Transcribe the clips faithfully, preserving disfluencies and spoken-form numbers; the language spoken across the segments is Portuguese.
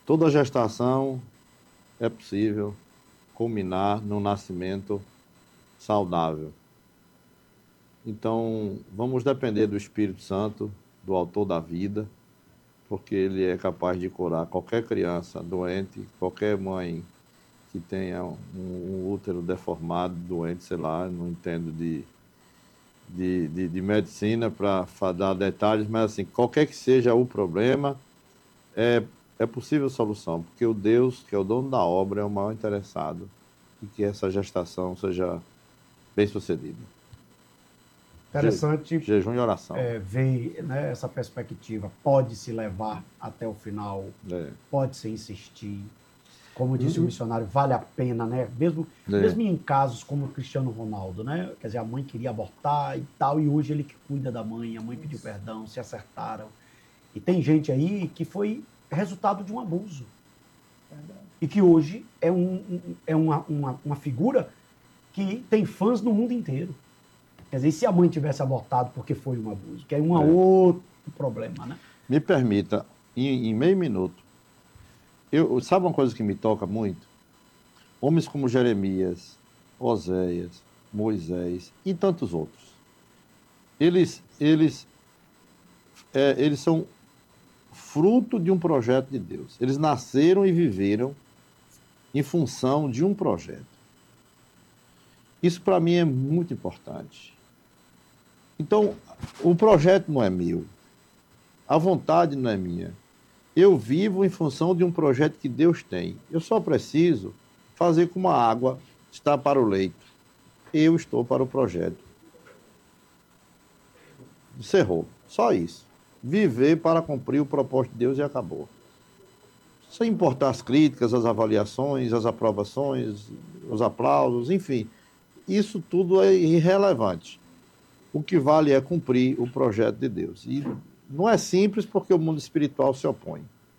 Toda gestação é possível culminar num nascimento saudável. Então, vamos depender do Espírito Santo, do autor da vida, porque ele é capaz de curar qualquer criança doente, qualquer mãe que tenha um, um útero deformado, doente, sei lá, não entendo de, de, de, de medicina para dar detalhes, mas assim, qualquer que seja o problema, é, é possível solução, porque o Deus, que é o dono da obra, é o maior interessado em que essa gestação seja bem sucedida. Interessante Je, jejum e oração. É, ver, né, essa perspectiva. Pode se levar até o final, É. pode se insistir. Como disse uhum. o missionário, vale a pena, né? Mesmo, é. mesmo em casos como o Cristiano Ronaldo, né? Quer dizer, a mãe queria abortar e tal, e hoje ele que cuida da mãe, a mãe pediu perdão, se acertaram. E tem gente aí que foi resultado de um abuso. Verdade. E que hoje é, um, um, é uma, uma, uma figura que tem fãs no mundo inteiro. Quer dizer, e se a mãe tivesse abortado porque foi um abuso? Que é um é. outro problema, né? Me permita, em, em meio minuto, eu, sabe uma coisa que me toca muito? Homens como Jeremias, Oséias, Moisés e tantos outros. Eles, eles, é, eles são fruto de um projeto de Deus. Eles nasceram e viveram em função de um projeto. Isso para mim é muito importante. Então, o projeto não é meu. A vontade não é minha. Eu vivo em função de um projeto que Deus tem. Eu só preciso fazer como a água está para o leito. Eu estou para o projeto. Encerrou. Só isso. Viver para cumprir o propósito de Deus e acabou. Sem importar as críticas, as avaliações, as aprovações, os aplausos, enfim. Isso tudo é irrelevante. O que vale é cumprir o projeto de Deus. E não é simples porque o mundo espiritual se opõe.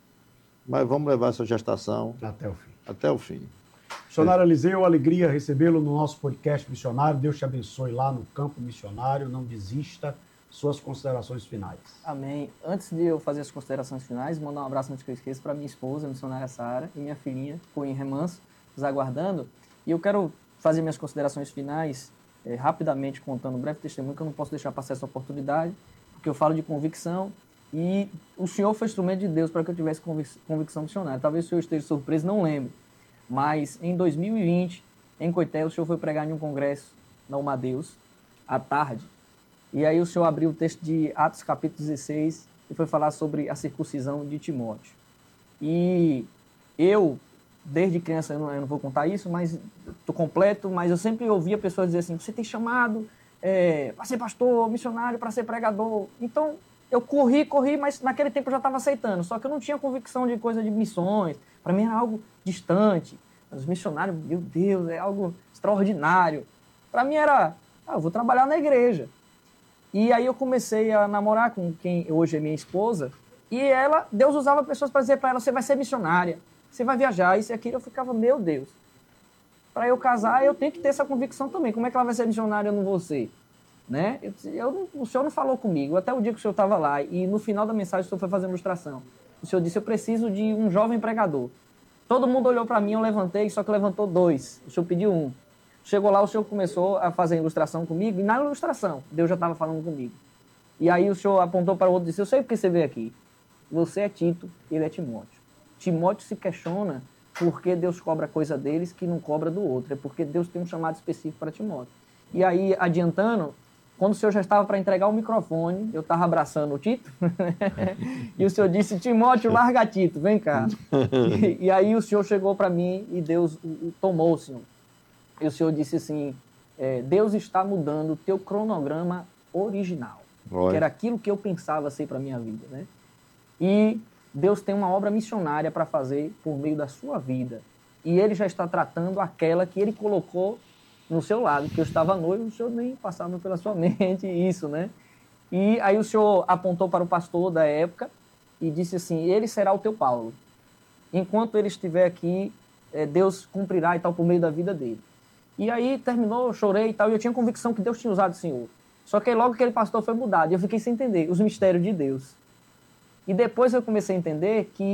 Mas vamos levar essa gestação até o fim. Até o fim. Missionário Eliseu, alegria recebê-lo no nosso podcast missionário. Deus te abençoe lá no campo missionário. Não desista. Suas considerações finais. Amém. Antes de eu fazer as considerações finais, mandar um abraço antes que eu esqueça para minha esposa, a missionária Sara, e minha filhinha, ficou em Remanso, nos aguardando. E eu quero fazer minhas considerações finais é, rapidamente, contando um breve testemunho, que eu não posso deixar passar essa oportunidade, porque eu falo de convicção e o Senhor foi instrumento de Deus para que eu tivesse convic convicção missionária. Talvez o Senhor esteja surpreso, não lembro. Mas em dois mil e vinte, em Coité, o Senhor foi pregar em um congresso na Umadeus, à tarde. E aí o Senhor abriu o texto de Atos capítulo dezesseis e foi falar sobre a circuncisão de Timóteo. E eu, desde criança, eu não, eu não vou contar isso, mas estou completo, mas eu sempre ouvia pessoas dizer assim, você tem chamado é, para ser pastor, missionário, para ser pregador. Então, eu corri, corri, mas naquele tempo eu já estava aceitando, só que eu não tinha convicção de coisa de missões. Para mim era algo distante. Os missionários, meu Deus, é algo extraordinário. Para mim era, ah, eu vou trabalhar na igreja. E aí eu comecei a namorar com quem hoje é minha esposa, e ela, Deus usava pessoas para dizer para ela, você vai ser missionária, você vai viajar, isso e aquilo. Eu ficava, meu Deus, para eu casar eu tenho que ter essa convicção também. Como é que ela vai ser missionária e eu não vou ser? Né? Eu, eu, o senhor não falou comigo, até o dia que o senhor estava lá, e no final da mensagem o senhor foi fazer uma ilustração. O senhor disse, eu preciso de um jovem pregador. Todo mundo olhou para mim, eu levantei, só que levantou dois. O senhor pediu um. Chegou lá, o senhor começou a fazer a ilustração comigo, e na ilustração, Deus já estava falando comigo. E aí o senhor apontou para o outro e disse, eu sei porque você veio aqui. Você é Tito, ele é Timóteo. Timóteo se questiona porque Deus cobra coisa deles que não cobra do outro. É porque Deus tem um chamado específico para Timóteo. E aí, adiantando, quando o senhor já estava para entregar o microfone, eu estava abraçando o Tito, e o senhor disse, Timóteo, larga Tito, vem cá. E, e aí o senhor chegou para mim e Deus o, o tomou, o senhor. E o senhor disse assim, é, Deus está mudando o teu cronograma original. Oi. Que era aquilo que eu pensava ser para a minha vida, né? E Deus tem uma obra missionária para fazer por meio da sua vida. E Ele já está tratando aquela que Ele colocou no seu lado, que eu estava noivo, o senhor nem passava pela sua mente isso, né? E aí o senhor apontou para o pastor da época e disse assim, ele será o teu Paulo. Enquanto ele estiver aqui, Deus cumprirá e tal por meio da vida dele. E aí terminou, eu chorei e tal, e eu tinha convicção que Deus tinha usado o Senhor. Só que aí logo aquele pastor foi mudado, e eu fiquei sem entender os mistérios de Deus. E depois eu comecei a entender que